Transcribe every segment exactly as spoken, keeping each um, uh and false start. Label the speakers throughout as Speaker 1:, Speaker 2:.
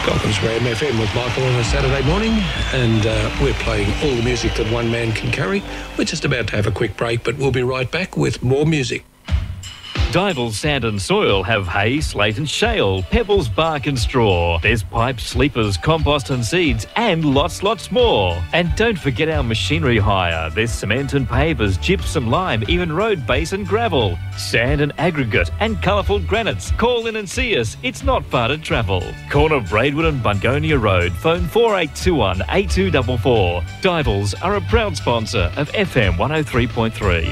Speaker 1: Goldman's Ram F M with Michael on a Saturday morning, and uh, we're playing all the music that one man can carry. We're just about to have a quick break, but we'll be right back with more music.
Speaker 2: Dival Sand and Soil have hay, slate and shale, pebbles, bark and straw. There's pipes, sleepers, compost and seeds, and lots, lots more. And don't forget our machinery hire. There's cement and pavers, gypsum, lime, even road base and gravel, sand and aggregate, and colourful granites. Call in and see us. It's not far to travel. Corner Braidwood and Bungonia Road. Phone four eight two one, eight two four four. Divals are a proud sponsor of F M one oh three point three.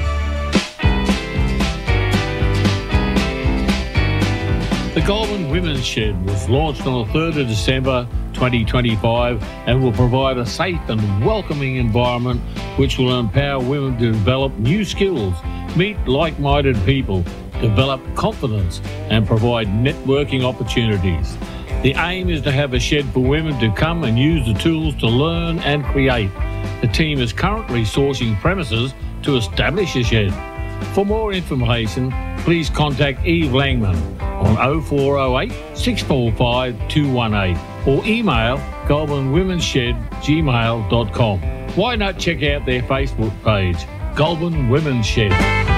Speaker 3: The Goulburn Women's Shed was launched on the third of December twenty twenty-five and will provide a safe and welcoming environment which will empower women to develop new skills, meet like-minded people, develop confidence and provide networking opportunities. The aim is to have a shed for women to come and use the tools to learn and create. The team is currently sourcing premises to establish a shed. For more information, please contact Eve Langman on oh four oh eight, six four five, two one eight or email goulburn women's shed gmail dot com. Why not check out their Facebook page, Goulburn Women's Shed.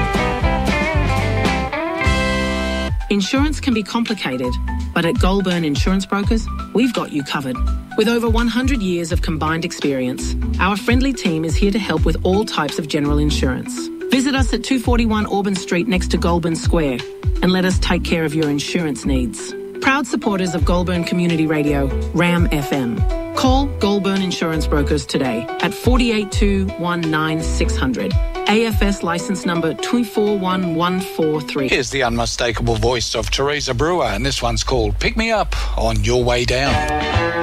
Speaker 4: Insurance can be complicated, but at Goulburn Insurance Brokers, we've got you covered. With over one hundred years of combined experience, our friendly team is here to help with all types of general insurance. Visit us at two forty-one Auburn Street next to Goulburn Square and let us take care of your insurance needs. Proud supporters of Goulburn Community Radio, Ram F M. Call Goulburn Insurance Brokers today at four eight two, one nine six hundred. A F S licence number two four one one four three.
Speaker 5: Here's the unmistakable voice of Teresa Brewer, and this one's called Pick Me Up on Your Way Down.